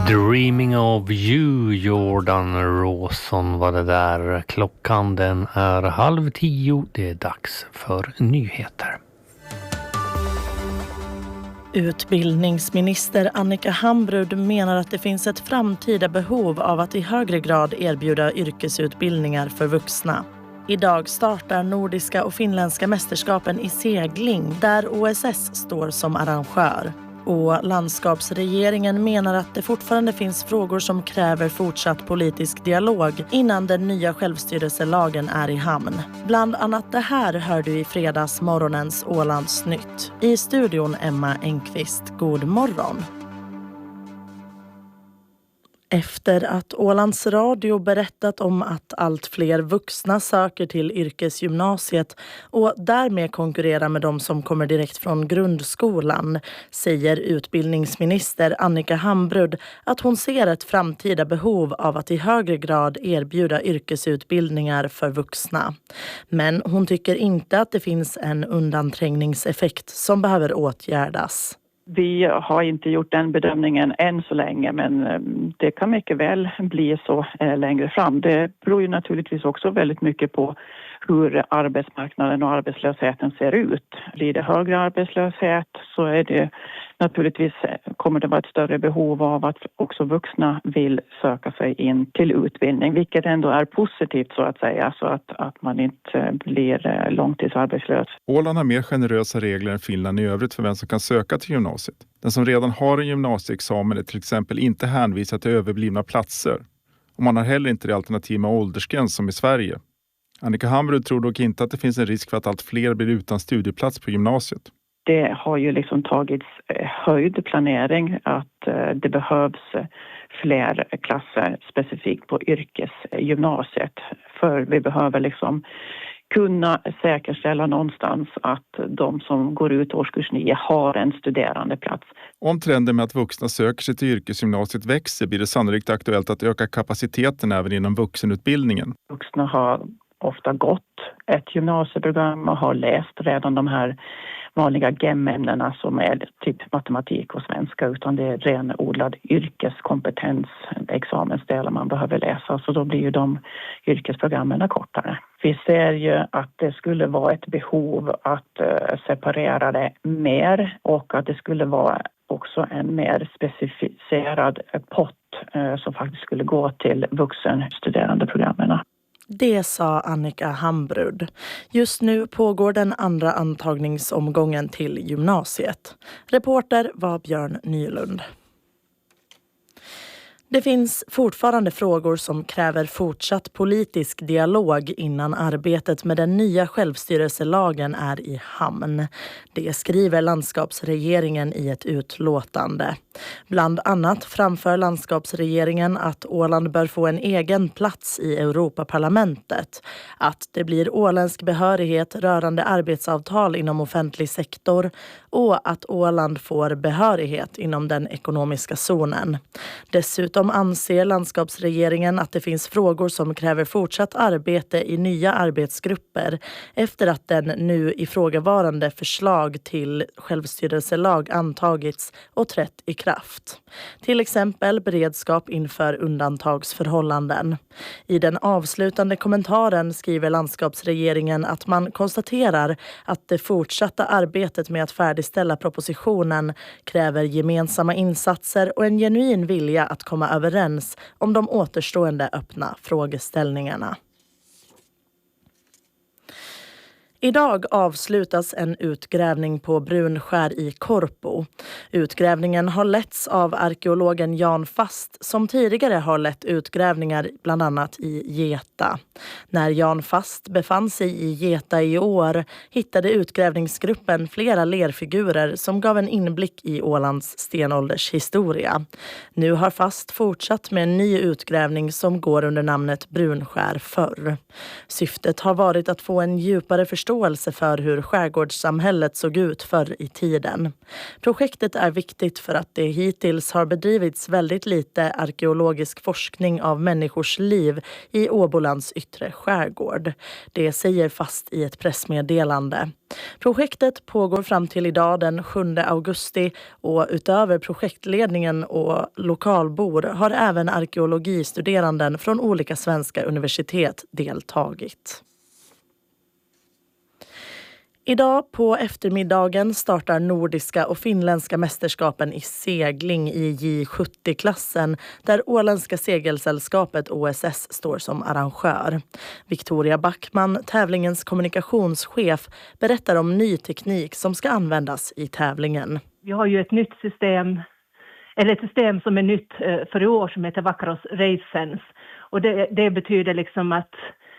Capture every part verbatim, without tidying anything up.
Dreaming of you, Jordan Rawson var det där. Klockan den är halv tio. Det är dags för nyheter. Utbildningsminister Annika Hambrud menar att det finns ett framtida behov av att i högre grad erbjuda yrkesutbildningar för vuxna. Idag startar nordiska och finländska mästerskapen i segling där O S S står som arrangör. Och landskapsregeringen menar att det fortfarande finns frågor som kräver fortsatt politisk dialog innan den nya självstyrelselagen är i hamn. Bland annat det här hör du i fredags morgonens Ålandsnytt. I studion Emma Engqvist, god morgon. Efter att Ålands Radio berättat om att allt fler vuxna söker till yrkesgymnasiet och därmed konkurrerar med de som kommer direkt från grundskolan, säger utbildningsminister Annika Hambrud att hon ser ett framtida behov av att i högre grad erbjuda yrkesutbildningar för vuxna. Men hon tycker inte att det finns en undanträngningseffekt som behöver åtgärdas. Vi har inte gjort den bedömningen än så länge, men det kan mycket väl bli så längre fram. Det beror ju naturligtvis också väldigt mycket på hur arbetsmarknaden och arbetslösheten ser ut. Blir det högre arbetslöshet så är det naturligtvis, kommer det vara ett större behov av att också vuxna vill söka sig in till utbildning, vilket ändå är positivt så att säga, så att, att man inte blir långtidsarbetslös. Åland har mer generösa regler än Finland i övrigt för vem som kan söka till gymnasiet. Den som redan har en gymnasieexamen är till exempel inte hänvisad till överblivna platser. Och man har heller inte det alternativ med åldersgräns som i Sverige. Annika Hambrud tror dock inte att det finns en risk för att allt fler blir utan studieplats på gymnasiet. Det har ju liksom tagits höjd planering att det behövs fler klasser specifikt på yrkesgymnasiet. För vi behöver liksom kunna säkerställa någonstans att de som går ut årskurs nio har en studerandeplats. Om trenden med att vuxna söker sig till yrkesgymnasiet växer blir det sannolikt aktuellt att öka kapaciteten även inom vuxenutbildningen. Vuxna har ofta gått ett gymnasieprogram och har läst redan de här vanliga G E M-ämnena som är typ matematik och svenska, utan det är renodlad yrkeskompetens, examensdelar man behöver läsa, så då blir ju de yrkesprogrammen kortare. Vi ser ju att det skulle vara ett behov att separera det mer och att det skulle vara också en mer specificerad pott som faktiskt skulle gå till vuxenstuderandeprogrammen. Det sa Annika Hambrud. Just nu pågår den andra antagningsomgången till gymnasiet. Reporter var Björn Nylund. Det finns fortfarande frågor som kräver fortsatt politisk dialog innan arbetet med den nya självstyrelselagen är i hamn. Det skriver landskapsregeringen i ett utlåtande. Bland annat framför landskapsregeringen att Åland bör få en egen plats i Europaparlamentet, att det blir åländsk behörighet rörande arbetsavtal inom offentlig sektor och att Åland får behörighet inom den ekonomiska zonen. Dessutom anser landskapsregeringen att det finns frågor som kräver fortsatt arbete i nya arbetsgrupper efter att den nu ifrågavarande förslag till självstyrelselag antagits och trätt i kraft. Till exempel beredskap inför undantagsförhållanden. I den avslutande kommentaren skriver landskapsregeringen att man konstaterar att det fortsatta arbetet med att färdigställa propositionen kräver gemensamma insatser och en genuin vilja att komma överens om de återstående öppna frågeställningarna. Idag avslutas en utgrävning på Brunskär i Korpo. Utgrävningen har letts av arkeologen Jan Fast som tidigare har lett utgrävningar bland annat i Geta. När Jan Fast befann sig i Geta i år hittade utgrävningsgruppen flera lerfigurer som gav en inblick i Ålands stenåldershistoria. Nu har Fast fortsatt med en ny utgrävning som går under namnet Brunskär förr. Syftet har varit att få en djupare förståelse förståelse för hur skärgårdssamhället såg ut förr i tiden. Projektet är viktigt för att det hittills har bedrivits väldigt lite arkeologisk forskning av människors liv i Åbolands yttre skärgård. Det säger fast i ett pressmeddelande. Projektet pågår fram till idag den sjunde augusti och utöver projektledningen och lokalbor har även arkeologistuderanden från olika svenska universitet deltagit. Idag på eftermiddagen startar nordiska och finländska mästerskapen i segling i J sjuttio-klassen där Åländska segelsällskapet O S S står som arrangör. Victoria Backman, tävlingens kommunikationschef, berättar om ny teknik som ska användas i tävlingen. Vi har ju ett nytt system, eller ett system som är nytt för i år som heter Vakkaros Race Sense. Och det, det betyder liksom att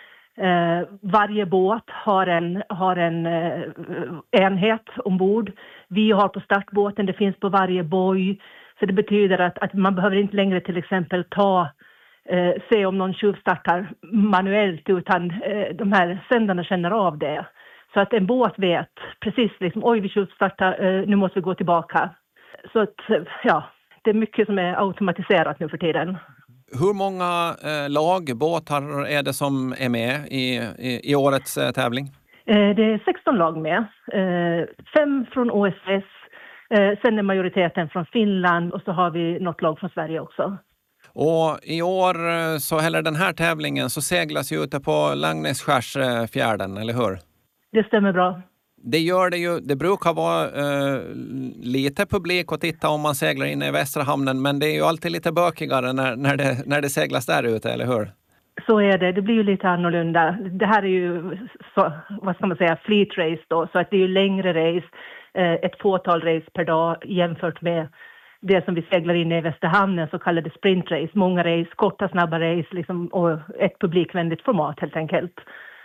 Eh, varje båt har en, har en eh, enhet ombord. Vi har på startbåten, det finns på varje boj. Så det betyder att, att man behöver inte längre till exempel ta, eh, se om någon tjuvstartar manuellt, utan eh, de här sändarna känner av det. Så att en båt vet precis liksom, oj vi tjuvstartar, eh, nu måste vi gå tillbaka. Så att ja, det är mycket som är automatiserat nu för tiden. Hur många eh, lag, båtar är det som är med i, i, i årets eh, tävling? Eh, det är sexton lag med. Eh, fem från O S S, eh, sen är majoriteten från Finland och så har vi något lag från Sverige också. Och i år, så eller den här tävlingen, så seglas ju ute på Langnässkärsfjärden, eller hur? Det stämmer bra. Det gör det ju, det brukar vara eh, lite publik att titta om man seglar inne i Västra hamnen, men det är ju alltid lite bökigare när, när, det, när det seglas där ute, eller hur? Så är det, det blir ju lite annorlunda. Det här är ju, så, vad ska man säga, fleet race då, så att det är ju längre race, eh, ett fåtal race per dag jämfört med det som vi seglar inne i Västra hamnen, så kallade sprint race, många race, korta snabba race liksom, och ett publikvänligt format helt enkelt.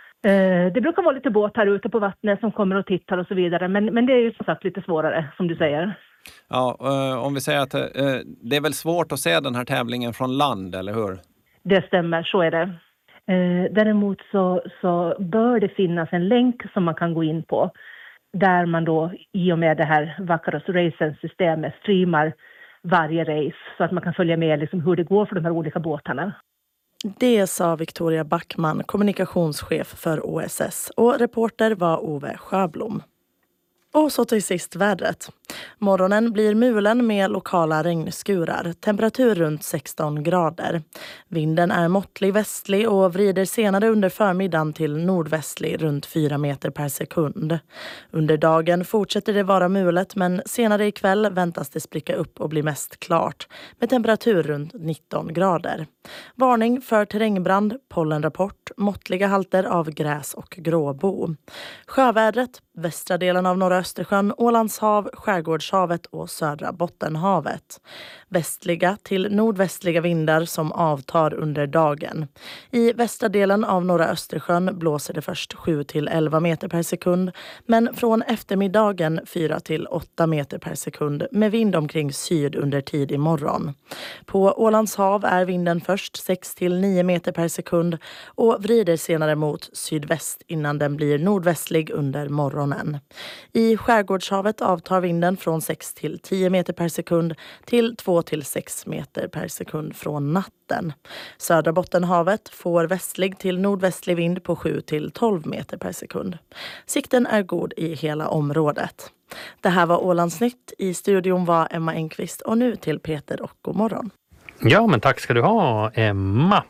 Det brukar vara lite båtar ute på vattnet som kommer och tittar och så vidare. Men, men det är ju som sagt lite svårare, som du säger. Ja, om vi säger att det är väl svårt att se den här tävlingen från land, eller hur? Det stämmer, så är det. Däremot så, så bör det finnas en länk som man kan gå in på. Där man då i och med det här Vakkaros Race-systemet streamar varje race. Så att man kan följa med liksom hur det går för de här olika båtarna. Det sa Victoria Backman, kommunikationschef för O S S, och reporter var Ove Sjöblom. Och så till sist vädret. Morgonen blir mulen med lokala regnskurar, temperatur runt sexton grader. Vinden är måttlig västlig och vrider senare under förmiddagen till nordvästlig runt fyra meter per sekund. Under dagen fortsätter det vara mulet, men senare ikväll väntas det spricka upp och bli mest klart med temperatur runt nitton grader. Varning för terrängbrand, pollenrapport, måttliga halter av gräs och gråbo. Sjövädret, västra delen av norra Östersjön, Ålandshav, Skärgårdshavet och södra Bottenhavet. Västliga till nordvästliga vindar som avtar under dagen. I västra delen av norra Östersjön blåser det först sju till elva meter per sekund, men från eftermiddagen fyra till åtta meter per sekund med vind omkring syd under tid imorgon. På Ålandshav är vinden först sex till nio meter per sekund och vrider senare mot sydväst innan den blir nordvästlig under morgonen. I Skärgårdshavet avtar vinden från sex till tio meter per sekund till två till sex meter per sekund från natten. Södra Bottenhavet får västlig till nordvästlig vind på sju till tolv meter per sekund. Sikten är god i hela området. Det här var Ålandsnytt. I studion var Emma Enqvist och nu till Peter och god morgon. Ja, men tack ska du ha, Emma.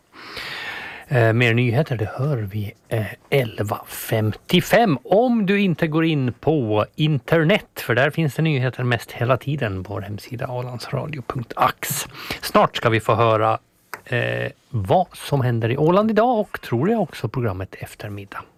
Eh, mer nyheter, det hör vi eh, elva femtiofem. Om du inte går in på internet, för där finns det nyheter mest hela tiden på vår hemsida ålandsradio punkt ax. Snart ska vi få höra eh, vad som händer i Åland idag och tror jag också programmet eftermiddag.